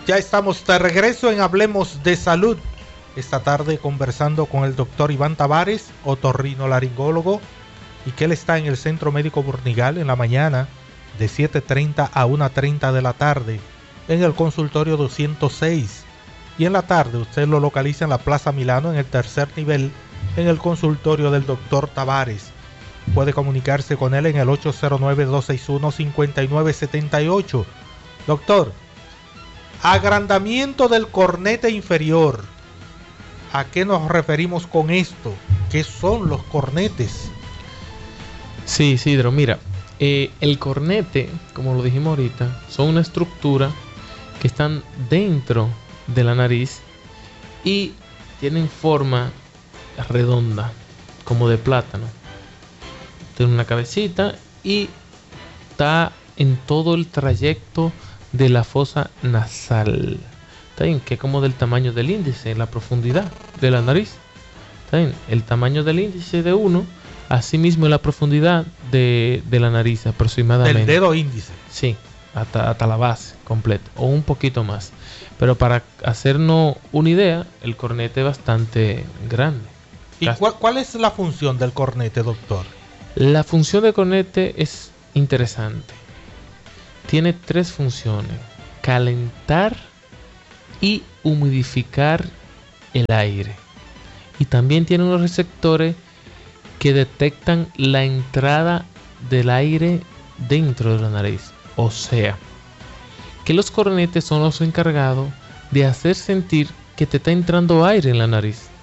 Ya estamos de regreso en Hablemos de Salud. Esta tarde conversando con el doctor Iván Tavares, otorrinolaringólogo, y que él está en el Centro Médico Burnigal en la mañana de 7:30 a 1:30 de la tarde en el consultorio 206. Y en la tarde usted lo localiza en la Plaza Milano en el tercer nivel en el consultorio del doctor Tavares. Puede comunicarse con él en el 809-261-5978. Doctor, agrandamiento del cornete inferior. ¿A qué nos referimos con esto? ¿Qué son los cornetes? Sí, Isidro, mira, el cornete, como lo dijimos ahorita, son una estructura que están dentro de la nariz y tienen forma redonda, como de plátano. Tiene una cabecita y está en todo el trayecto de la fosa nasal. ¿Está bien? Que es como del tamaño del índice, la profundidad de la nariz. ¿Está bien? El tamaño del índice de uno, así mismo la profundidad de la nariz aproximadamente. Del dedo índice. Sí, hasta la base completa, o un poquito más. Pero para hacernos una idea, el cornete es bastante grande. ¿Y cuál es la función del cornete, doctor? La función del cornete es interesante. Tiene 3 funciones: calentar y humidificar el aire. Y también tiene unos receptores que detectan la entrada del aire dentro de la nariz. O sea, que los cornetes son los encargados de hacer sentir que te está entrando aire en la nariz.